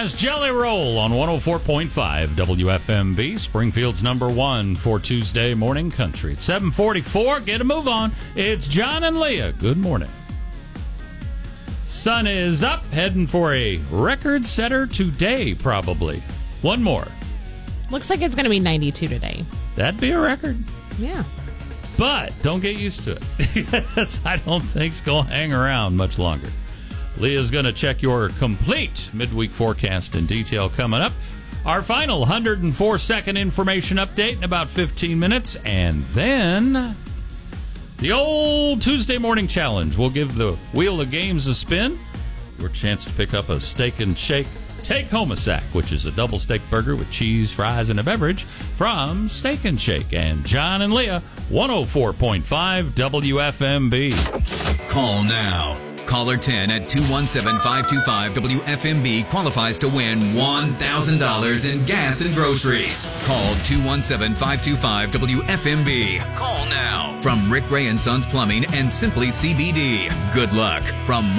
Jazz Jelly Roll on 104.5 WFMB, Springfield's number one for Tuesday morning country. It's 7:44. Get a move on. It's John and Leah. Good morning. Sun is up, heading for a record setter today, probably. One more. Looks like it's going to be 92 today. That'd be a record. Yeah. But don't get used to it. Yes, I don't think it's going to hang around much longer. Leah's going to check your complete midweek forecast in detail coming up. Our final 104-second information update in about 15 minutes. And then the old Tuesday morning challenge. We'll give the wheel of games a spin. Your chance to pick up a Steak and Shake Take-Home-A-Sack, which is a double steak burger with cheese, fries, and a beverage from Steak and Shake. And John and Leah, 104.5 WFMB. Call now. Caller 10 at 217-525-WFMB qualifies to win $1,000 in gas and groceries. Call 217-525-WFMB. Call now. From Rick Ray & Sons Plumbing and Simply CBD. Good luck from